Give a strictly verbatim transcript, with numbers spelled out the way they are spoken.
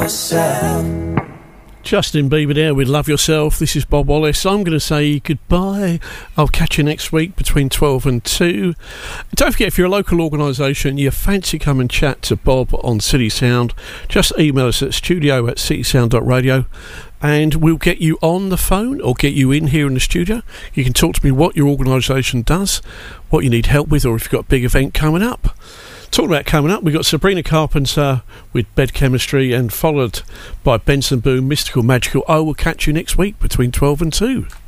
yourself. Justin Bieber there with Love Yourself. This is Bob Wallace. I'm going to say goodbye. I'll catch you next week between twelve and two. Don't forget, if you're a local organisation, you fancy come and chat to Bob on City Sound, just email us at studio at citysound dot radio and we'll get you on the phone or get you in here in the studio. You can talk to me what your organisation does, what you need help with, or if you've got a big event coming up. Talking about coming up, we've got Sabrina Carpenter with Bed Chemistry and followed by Benson Boone, Mystical Magical. I will catch you next week between twelve and two.